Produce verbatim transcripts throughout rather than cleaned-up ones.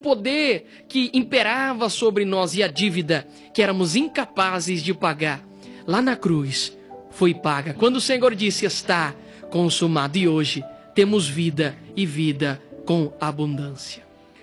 poder que imperava sobre nós e a dívida que éramos incapazes de pagar, lá na cruz, foi paga. Quando o Senhor disse, está consumado, e hoje temos vida e vida com abundância.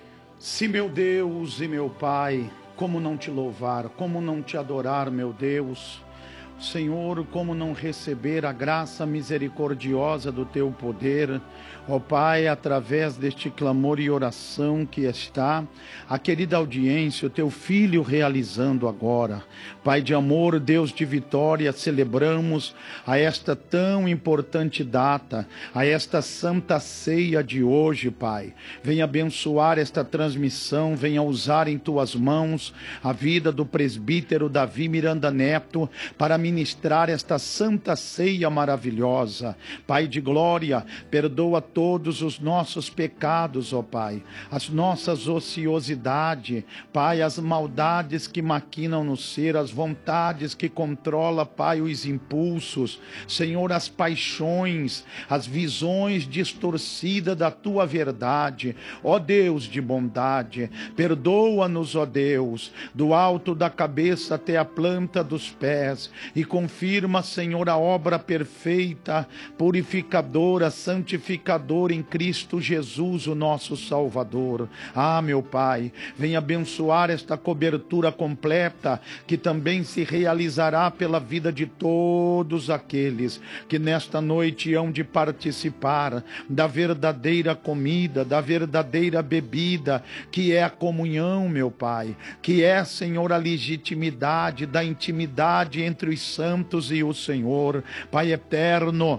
Se meu Deus e meu Pai, como não te louvar, como não te adorar, meu Deus, Senhor, como não receber a graça misericordiosa do teu poder, ó Pai, através deste clamor e oração que está a querida audiência, o teu filho realizando agora. Pai de amor, Deus de vitória, celebramos a esta tão importante data, a esta santa ceia de hoje, Pai. Venha abençoar esta transmissão, venha usar em tuas mãos a vida do presbítero Davi Miranda Neto para ministrar esta santa ceia maravilhosa. Pai de glória, perdoa todos os nossos pecados, ó Pai, as nossas ociosidades, Pai, as maldades que maquinam no ser, as vontades que controla, Pai, os impulsos, Senhor, as paixões, as visões distorcidas da Tua verdade, ó Deus de bondade, perdoa-nos, ó Deus, do alto da cabeça até a planta dos pés, e confirma, Senhor, a obra perfeita, purificadora, santificadora em Cristo Jesus, o nosso Salvador. Ah, meu Pai, venha abençoar esta cobertura completa, que também se realizará pela vida de todos aqueles que nesta noite hão de participar da verdadeira comida, da verdadeira bebida, que é a comunhão, meu Pai, que é, Senhor, a legitimidade da intimidade entre os santos e o Senhor. Pai eterno,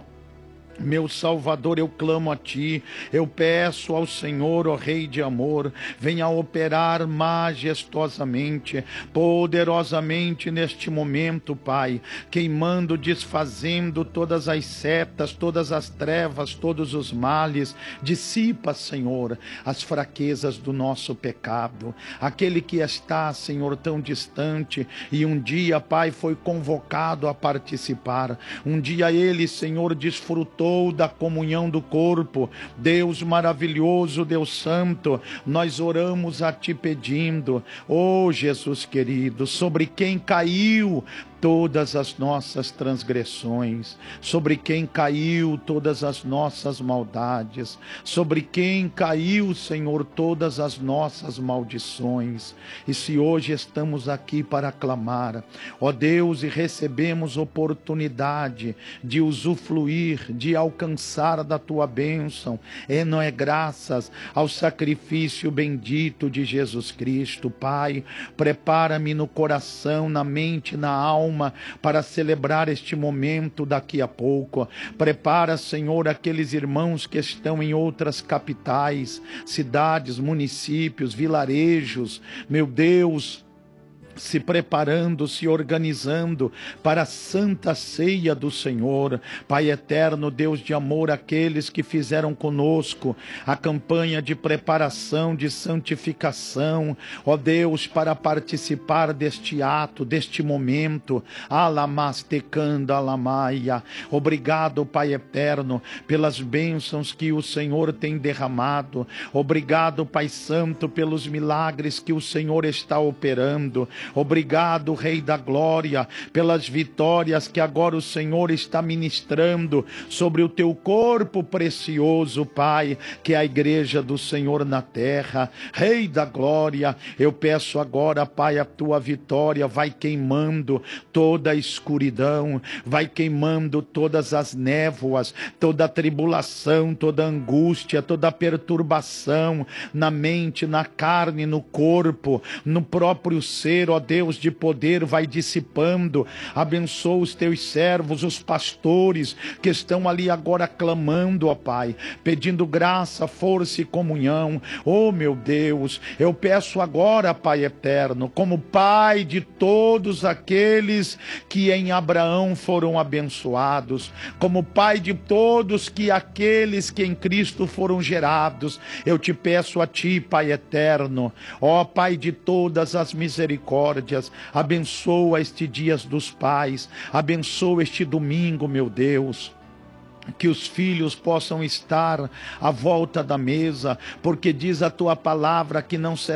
meu Salvador, eu clamo a Ti, eu peço ao Senhor, ó Rei de amor, venha operar majestosamente, poderosamente neste momento, Pai, queimando, desfazendo todas as setas, todas as trevas, todos os males. Dissipa, Senhor, as fraquezas do nosso pecado. Aquele que está, Senhor, tão distante e um dia, Pai, foi convocado a participar. Um dia ele, Senhor, desfrutou da comunhão do corpo. Deus maravilhoso, Deus santo, nós oramos a Ti pedindo, ó Jesus querido, sobre quem caiu todas as nossas transgressões, sobre quem caiu todas as nossas maldades, sobre quem caiu, Senhor, todas as nossas maldições. E se hoje estamos aqui para clamar, ó Deus, e recebemos oportunidade de usufruir, de alcançar da Tua bênção, e não é graças ao sacrifício bendito de Jesus Cristo. Pai, prepara-me no coração, na mente, na alma, para celebrar este momento daqui a pouco. Prepara, Senhor, aqueles irmãos que estão em outras capitais, cidades, municípios, vilarejos, meu Deus, se preparando, se organizando para a santa ceia do Senhor. Pai eterno, Deus de amor, aqueles que fizeram conosco a campanha de preparação, de santificação, ó Deus, para participar deste ato, deste momento, alamastecanda alamaia. Obrigado, Pai eterno, pelas bênçãos que o Senhor tem derramado. Obrigado, Pai santo, pelos milagres que o Senhor está operando. Obrigado, Rei da Glória, pelas vitórias que agora o Senhor está ministrando sobre o Teu corpo precioso, Pai, que é a igreja do Senhor na terra. Rei da Glória, eu peço agora, Pai, a Tua vitória vai queimando toda a escuridão, vai queimando todas as névoas, toda a tribulação, toda a angústia, toda a perturbação na mente, na carne, no corpo, no próprio ser, ó Deus de poder, vai dissipando. Abençoa os Teus servos, os pastores que estão ali agora clamando, ó Pai, pedindo graça, força e comunhão. Oh meu Deus, eu peço agora, Pai eterno, como Pai de todos aqueles que em Abraão foram abençoados, como Pai de todos que aqueles que em Cristo foram gerados, eu te peço a Ti, Pai eterno, ó Pai de todas as misericórdias, abençoa este dia dos pais, abençoa este domingo, meu Deus, que os filhos possam estar à volta da mesa, porque diz a Tua palavra que não será